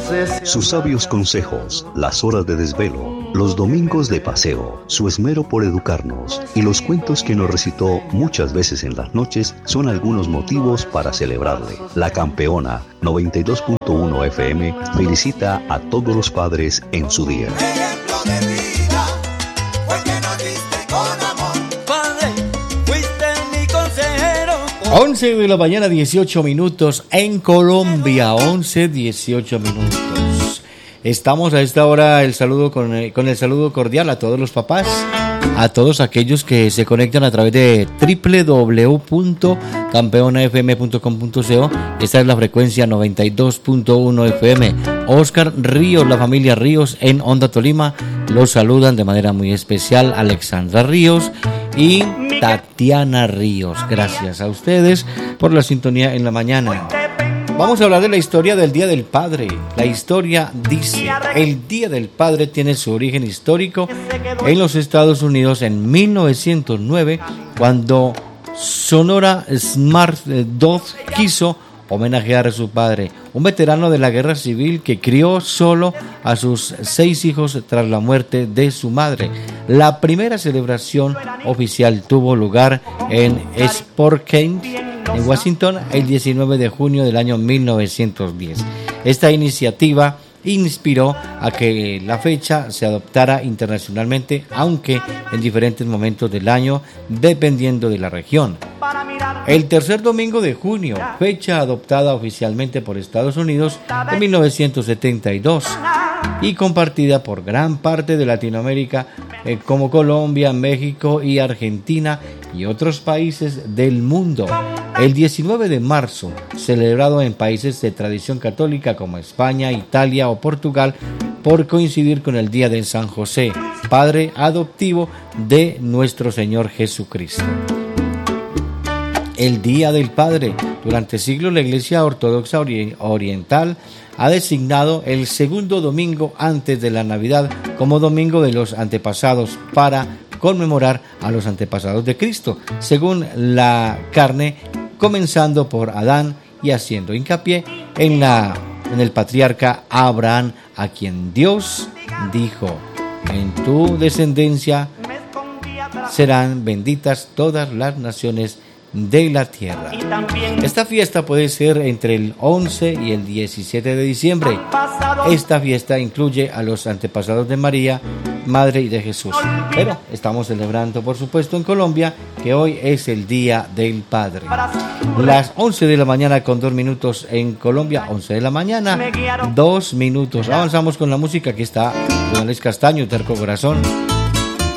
Sus sabios consejos, las horas de desvelo, los domingos de paseo, su esmero por educarnos y los cuentos que nos recitó muchas veces en las noches son algunos motivos para celebrarle. La Campeona 92.1 FM felicita a todos los padres en su día. 11 de la mañana, 18 minutos en Colombia, 11, 18 minutos. Estamos a esta hora con el saludo cordial a todos los papás, a todos aquellos que se conectan a través de www.campeonafm.com.co. Esta es la frecuencia 92.1 FM. Oscar Ríos, la familia Ríos en Honda Tolima, los saludan de manera muy especial Alexandra Ríos y Tatiana Ríos. Gracias a ustedes por la sintonía en la mañana. Vamos a hablar de la historia del Día del Padre. La historia dice, el Día del Padre tiene su origen histórico en los Estados Unidos en 1909, cuando Sonora Smart Dodd quiso homenajear a su padre, un veterano de la guerra civil que crió solo a sus 6 hijos tras la muerte de su madre. La primera celebración oficial tuvo lugar en Spokane, en Washington, el 19 de junio del año 1910. Esta iniciativa inspiró a que la fecha se adoptara internacionalmente, aunque en diferentes momentos del año, dependiendo de la región. El tercer domingo de junio, fecha adoptada oficialmente por Estados Unidos en 1972 y compartida por gran parte de Latinoamérica, como Colombia, México y Argentina y otros países del mundo. El 19 de marzo, celebrado en países de tradición católica como España, Italia o Portugal, por coincidir con el Día de San José, padre adoptivo de nuestro Señor Jesucristo. El Día del Padre. Durante siglos la Iglesia Ortodoxa Oriental ha designado el segundo domingo antes de la Navidad como Domingo de los Antepasados para conmemorar a los antepasados de Cristo, según la carne, comenzando por Adán y haciendo hincapié en el patriarca Abraham, a quien Dios dijo: en tu descendencia serán benditas todas las naciones de la tierra. Esta fiesta puede ser entre el 11 y el 17 de diciembre. Esta fiesta incluye a los antepasados de María, Madre de Jesús. Pero estamos celebrando, por supuesto, en Colombia, que hoy es el Día del Padre. Las 11 de la mañana con 2 minutos en Colombia, 11 de la mañana, 2 minutos. Avanzamos con la música. Aquí está Don Alex Castaño, Terco Corazón.